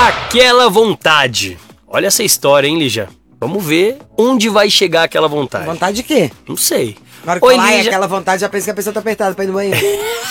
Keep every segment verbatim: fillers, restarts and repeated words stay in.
Aquela vontade. Olha essa história, hein, Lígia? Vamos ver onde vai chegar aquela vontade. Vontade de quê? Não sei. Na hora que Oi, falar, Lígia. é aquela vontade, já pensa que a pessoa tá apertada pra ir no banheiro.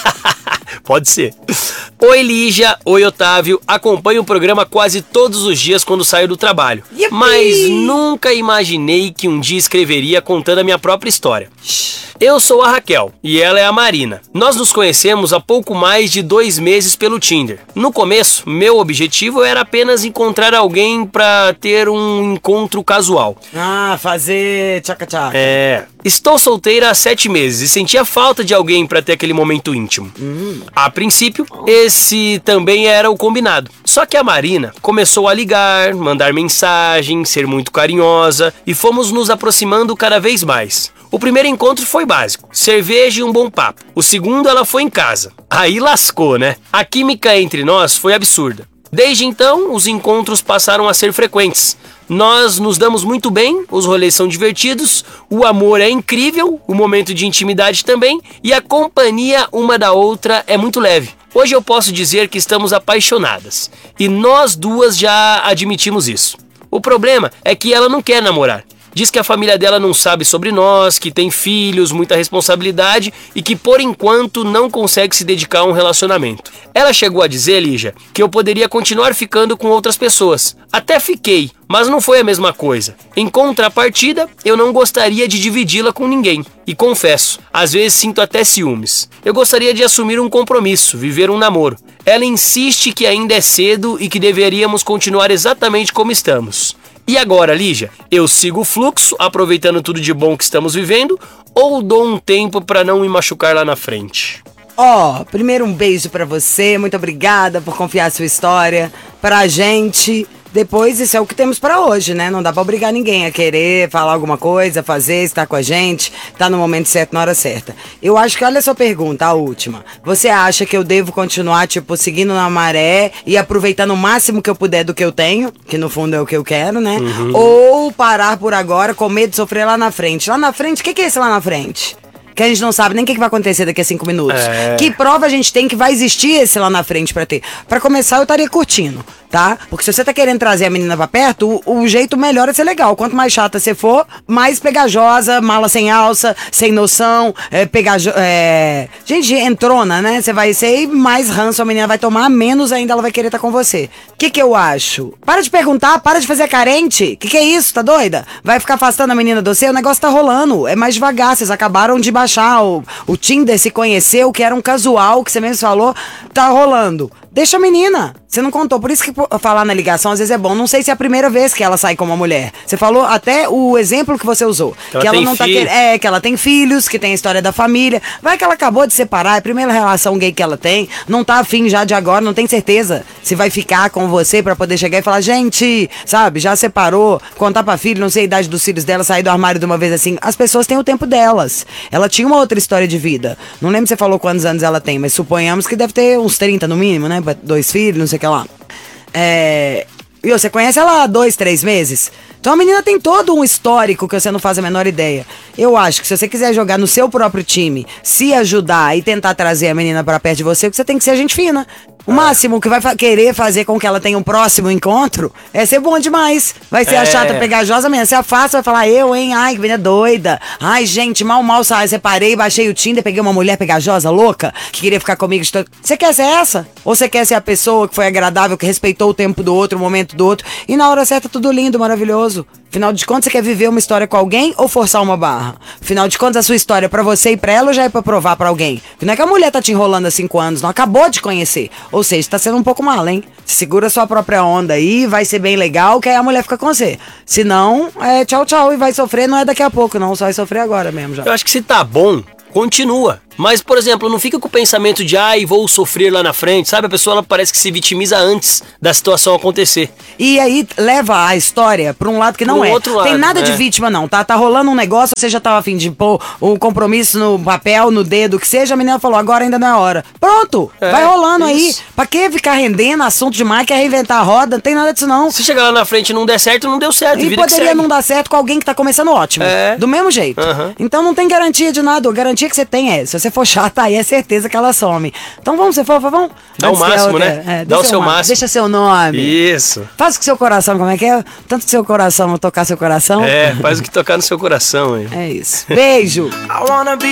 Pode ser. Oi, Lígia. Oi, Otávio. Acompanho o programa quase todos os dias quando saio do trabalho. Yippee! Mas nunca imaginei que um dia escreveria contando a minha própria história. Eu sou a Raquel e ela é a Marina. Nós nos conhecemos há pouco mais de dois meses pelo Tinder. No começo, meu objetivo era apenas encontrar alguém pra ter um encontro casual. Ah, fazer tchaca-tchaca. É... Estou solteira há sete meses e sentia falta de alguém pra ter aquele momento íntimo. Hum. A princípio, esse também era o combinado. Só que a Marina começou a ligar, mandar mensagem, ser muito carinhosa e fomos nos aproximando cada vez mais. O primeiro encontro foi básico, cerveja e um bom papo. O segundo, ela foi em casa. Aí lascou, né? A química entre nós foi absurda. Desde então, os encontros passaram a ser frequentes. Nós nos damos muito bem, os rolês são divertidos, o amor é incrível, o momento de intimidade também, e a companhia uma da outra é muito leve. Hoje eu posso dizer que estamos apaixonadas, e nós duas já admitimos isso. O problema é que ela não quer namorar. Diz que a família dela não sabe sobre nós, que tem filhos, muita responsabilidade e que por enquanto não consegue se dedicar a um relacionamento. Ela chegou a dizer, Lígia, que eu poderia continuar ficando com outras pessoas. Até fiquei, mas não foi a mesma coisa. Em contrapartida, eu não gostaria de dividi-la com ninguém. E confesso, às vezes sinto até ciúmes. Eu gostaria de assumir um compromisso, viver um namoro. Ela insiste que ainda é cedo e que deveríamos continuar exatamente como estamos. E agora, Lígia, eu sigo o fluxo, aproveitando tudo de bom que estamos vivendo, ou dou um tempo pra não me machucar lá na frente? Ó, primeiro um beijo pra você, muito obrigada por confiar a sua história pra gente. Depois, isso é o que temos pra hoje, né? Não dá pra obrigar ninguém a querer falar alguma coisa, fazer, estar com a gente, tá no momento certo, na hora certa. Eu acho que, olha a sua pergunta, a última. Você acha que eu devo continuar, tipo, seguindo na maré e aproveitando o máximo que eu puder do que eu tenho, que no fundo é o que eu quero, né? Uhum. Ou parar por agora com medo de sofrer lá na frente? Lá na frente, o que, que é esse lá na frente? Que a gente não sabe nem o que vai acontecer daqui a cinco minutos. É. Que prova a gente tem que vai existir esse lá na frente pra ter? Pra começar, eu estaria curtindo, tá? Porque se você tá querendo trazer a menina pra perto, o, o jeito melhor é ser legal. Quanto mais chata você for, mais pegajosa, mala sem alça, sem noção, é, pegajo... É... Gente, entrona, né? Você vai ser e mais ranço a menina vai tomar, menos ainda ela vai querer estar com você. O que que eu acho? Para de perguntar, para de fazer carente. Que que é isso? Tá doida? Vai ficar afastando a menina do seu? O negócio tá rolando. É mais devagar. Vocês acabaram de baixar o, o Tinder, se conheceu, que era um casual, que você mesmo falou, tá rolando. Deixa a menina. Você não contou. Por isso que falar na ligação às vezes é bom. Não sei se é a primeira vez que ela sai com uma mulher. Você falou até o exemplo que você usou. Que que ela, ela não tá querendo. É, que ela tem filhos, que tem a história da família. Vai que ela acabou de separar, é a primeira relação gay que ela tem. Não tá afim já de agora, não tem certeza se vai ficar com você pra poder chegar e falar, gente, sabe, já separou, contar pra filho, não sei a idade dos filhos dela, sair do armário de uma vez assim. As pessoas têm o tempo delas. Ela tinha uma outra história de vida. Não lembro se você falou quantos anos ela tem, mas suponhamos que deve ter uns trinta no mínimo, né? Dois filhos, não sei o que lá. É... E você conhece ela há dois, três meses? Então a menina tem todo um histórico que você não faz a menor ideia. Eu acho que se você quiser jogar no seu próprio time, se ajudar e tentar trazer a menina pra perto de você, você tem que ser gente fina. O máximo que vai fa- querer fazer com que ela tenha um próximo encontro é ser bom demais. Vai ser É. a chata pegajosa, menina. Você afasta, vai falar, eu, hein? Ai, que menina doida. Ai, gente, mal, mal, sabe? Separei, baixei o Tinder, peguei uma mulher pegajosa, louca, que queria ficar comigo. Você quer ser essa? Ou você quer ser a pessoa que foi agradável, que respeitou o tempo do outro, o momento do outro, e na hora certa tudo lindo, maravilhoso? Afinal de contas, você quer viver uma história com alguém ou forçar uma barra? Afinal de contas, a sua história é pra você e pra ela ou já é pra provar pra alguém? Não é que a mulher tá te enrolando há cinco anos, não acabou de conhecer. Ou seja, tá sendo um pouco mal, hein? Segura a sua própria onda aí, vai ser bem legal, que aí a mulher fica com você. Se não, é tchau, tchau, e vai sofrer, não é daqui a pouco, não, só vai sofrer agora mesmo já. Eu acho que se tá bom, continua. Mas, por exemplo, não fica com o pensamento de ai, vou sofrer lá na frente, sabe? A pessoa ela parece que se vitimiza antes da situação acontecer. E aí leva a história pra um lado que não Pro é. outro lado, Tem nada de né? vítima, não, tá? Tá rolando um negócio, você já tava a fim de pôr um compromisso no papel, no dedo, que seja, a menina falou, agora ainda não é a hora. Pronto! É, vai rolando isso. aí. Pra que ficar rendendo assunto demais, quer reinventar a roda? Não tem nada disso, não. Se chegar lá na frente e não der certo, não deu certo. E vida que poderia segue. não dar certo com alguém que tá começando ótimo. É. Do mesmo jeito. Uhum. Então não tem garantia de nada. A garantia que você tem é, se você você for chata, aí é certeza que ela some. Então vamos ser fofa, vamos? Dá o Antes que a máximo, outra- né? É, Dá dê o seu máximo. Deixa seu nome. Isso. Faz com seu coração, como é que é? Tanto que seu coração, vou tocar seu coração. É, faz o que tocar no seu coração, hein? É isso. Beijo. I wanna be